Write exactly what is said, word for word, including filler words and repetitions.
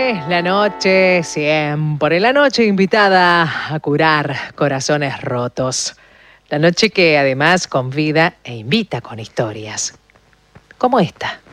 noche, la noche, siempre la noche invitada a curar corazones rotos. La noche que además convida e invita con historias, como esta.